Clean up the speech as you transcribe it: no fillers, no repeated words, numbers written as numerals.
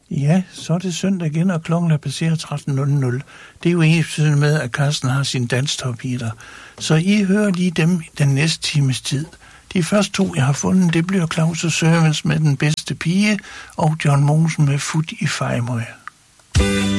Ja, så er det søndag igen, og klokken er passeret 13.00. Det er jo ens med, at Carsten har sin danstop i dig. Så I hører lige dem den næste times tid. De første to, jeg har fundet, det bliver Claus og Sørens med Den Bedste Pige, og John Mogensen med Fut i Fejmøj.